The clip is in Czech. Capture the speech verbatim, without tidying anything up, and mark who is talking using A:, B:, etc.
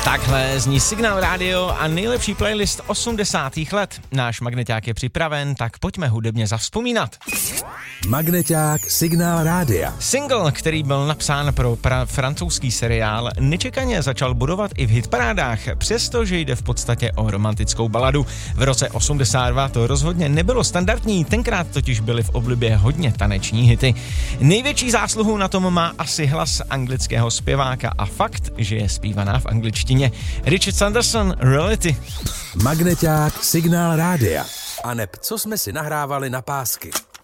A: Takhle zní Signál Radio a nejlepší playlist osmdesátých let. Náš magneťák je připraven, tak pojďme hudebně zavzpomínat.
B: Magneťák Signál Rádia.
A: Single, který byl napsán pro pra- francouzský seriál, nečekaně začal budovat i v hitparádách, přestože jde v podstatě o romantickou baladu. V roce osmdesát dva to rozhodně nebylo standardní, tenkrát totiž byly v oblibě hodně taneční hity. Největší zásluhu na tom má asi hlas anglického zpěváka a fakt, že je zpívaná v angličtině. Richard Sanderson, Reality.
B: Magneťák Signál Rádia. A neb, co jsme si nahrávali na pásky.